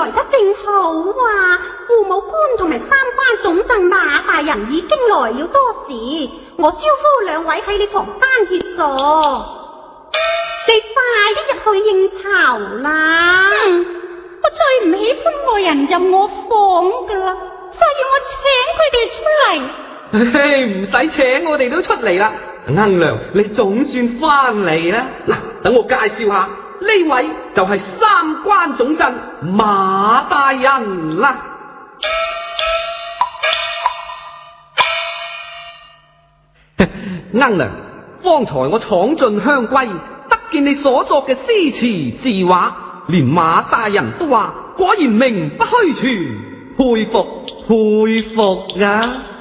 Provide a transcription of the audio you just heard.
來得正好啊！父母官同埋三關總鎮馬大人已經來了多時，我招呼兩位喺你房間協助，你快啲入去應酬啦！ 我最唔喜歡外人入我房噶啦，所以我請佢哋出嚟。 嘿，唔使請我哋都出嚟啦。鶯娘，你總算翻嚟啦。嗱，等我介紹下，呢位就係三關總鎮馬大人啦。鶯娘，方才我闖進香閨，得見你所作嘅詩詞字畫，連馬大人都話果然名不虛傳，佩服佩服啊！